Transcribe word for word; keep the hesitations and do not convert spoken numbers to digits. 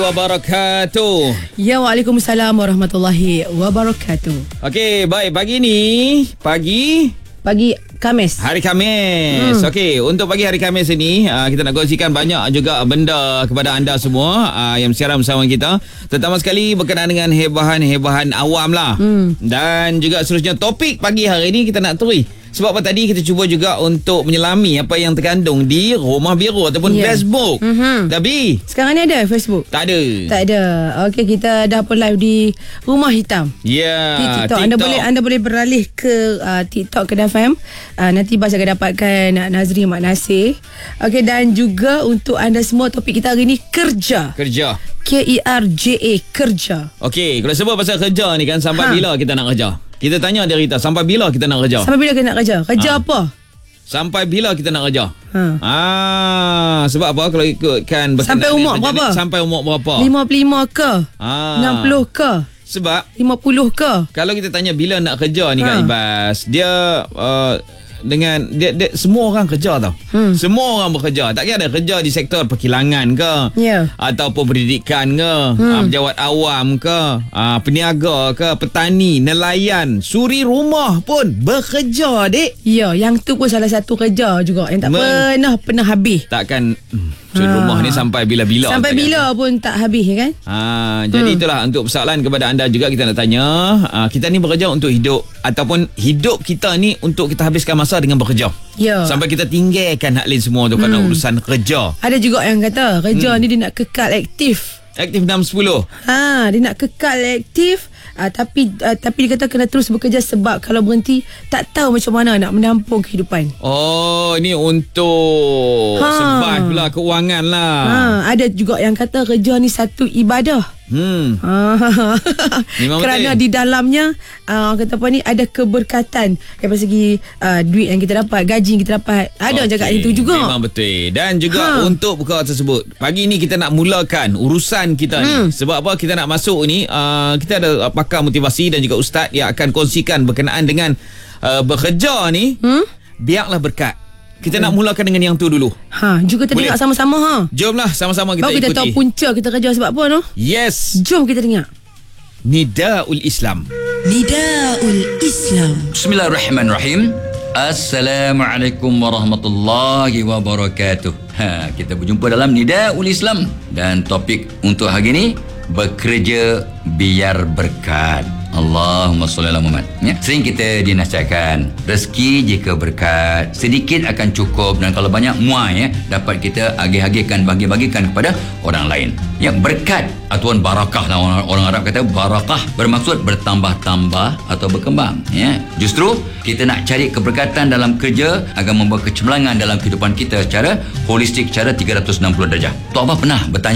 Wabarakatuh. Ya, Waalaikumsalam warahmatullahi wabarakatuh. Okey, baik, pagi ni pagi Pagi Khamis. hari Khamis. Hmm. Okey, untuk pagi hari Khamis ini uh, kita nak kongsikan banyak juga benda kepada anda semua uh, yang bersiaran bersama kita. Terutama sekali berkenaan dengan hebahan-hebahan awam lah. Hmm. Dan juga seterusnya topik pagi hari ini kita nak terui. Sebab apa tadi kita cuba juga untuk menyelami apa yang terkandung di Rumah Biru ataupun yeah. Facebook. Mm-hmm. Tapi sekarang ni ada Facebook? Tak ada. Tak ada. Okey, kita dah pun live di Rumah Hitam. Ya. Yeah, di TikTok. TikTok. Anda boleh anda boleh beralih ke uh, TikTok Kedah F M. Uh, nanti Bas akan dapatkan uh, Nazri Mak Nasir. Okey, dan juga untuk anda semua topik kita hari ni kerja. Kerja. K E R J A, kerja. Okey, kalau sebut pasal kerja ni kan, sampai ha. bila kita nak kerja? Kita tanya dia Rita, sampai bila kita nak kerja? Sampai bila kita nak kerja? Kerja ha. apa? Sampai bila kita nak kerja? Ha. Ah, sebab apa kalau ikutkan sampai umur berapa? Sampai umur berapa? lima puluh lima ke? Ah. enam puluh ke? Sebab lima puluh ke? Kalau kita tanya bila nak kerja ni ha. Kak Ibas, dia uh, dengan dia, dia semua orang kerja tau. Hmm. Semua orang bekerja. Tak kira ada kerja di sektor perkilangan ke, yeah. ataupun pendidikan ke, hmm. uh, pejabat awam ke, uh, peniaga ke, petani, nelayan, suri rumah pun bekerja, dik. Ya, yang tu pun salah satu kerja juga yang tak Men- pernah pernah habis. Takkan suri ha. rumah ni sampai bila-bila. Sampai bila kata. pun tak habis kan? Ha, jadi hmm. itulah untuk persoalan kepada anda juga kita nak tanya, uh, kita ni bekerja untuk hidup ataupun hidup kita ni untuk kita habiskan masa dengan bekerja. Ya. Sampai kita tinggalkan hak lain semua tu hmm. kerana urusan kerja. Ada juga yang kata kerja hmm. ni dia nak kekal aktif. Aktif enam sepuluh. Ha, dia nak kekal aktif. Uh, tapi uh, tapi dia kata kena terus bekerja sebab kalau berhenti tak tahu macam mana nak menampung kehidupan. Oh, ini untuk ha. sebab pula keuangan lah. Ha, ada juga yang kata kerja ni satu ibadah. Hmm. Kerana di dalamnya uh, kata apa ni ada keberkatan dari segi uh, duit yang kita dapat, gaji yang kita dapat. Ada okay. cakap itu juga. Memang betul. Dan juga ha. untuk perkara tersebut, pagi ni kita nak mulakan urusan kita hmm. ni. Sebab apa kita nak masuk ni, uh, kita ada pakar motivasi dan juga ustaz yang akan kongsikan berkenaan dengan uh, bekerja ni. Hmm? Biarlah berkat. Kita hmm. nak mulakan dengan yang tu dulu. Ha, jom kita dengar sama-sama ha. Jomlah sama-sama kita Baru kita ikuti. Tahu punca kita kerja sebab apa no? Yes. Jom kita dengar. Nidaul Islam. Nidaul Islam. Bismillahirrahmanirrahim. Assalamualaikum warahmatullahi wabarakatuh. Ha, kita berjumpa dalam Nidaul Islam dan topik untuk hari ini bekerja biar berkat. Allahumma salli ala Muhammad. Ya, sering kita dinasihatkan rezeki jika berkat sedikit akan cukup dan kalau banyak muai ya dapat kita agih-agihkan bagi-bagikan kepada orang lain. Ya, berkat ataupun barakah lah orang, orang Arab kata barakah bermaksud bertambah-tambah atau berkembang. Ya, justru kita nak cari keberkatan dalam kerja agar membawa kecemerlangan dalam kehidupan kita secara holistik, secara tiga ratus enam puluh darjah. Tok Abah pernah bertanya